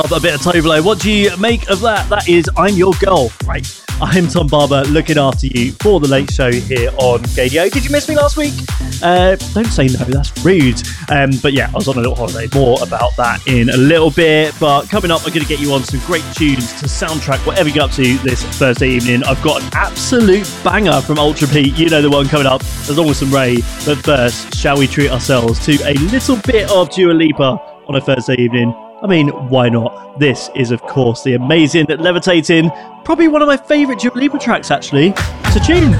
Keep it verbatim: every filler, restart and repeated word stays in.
A bit of Toblerone. What do you make of that? That is I'm Your Girl. Right. I'm Tom Barber, looking after you for the late show here on K D O. Did you miss me last week? Uh, don't say no, that's rude. Um, but yeah, I was on a little holiday. More about that in a little bit. But coming up, I'm going to get you on some great tunes to soundtrack whatever you get up to this Thursday evening. I've got an absolute banger from Ultra Pete. You know the one coming up, along with some Ray. But first, shall we treat ourselves to a little bit of Dua Lipa on a Thursday evening? I mean, why not? This is, of course, the amazing Levitating. Probably one of my favourite Dua Lipa tracks, actually. It's a tune.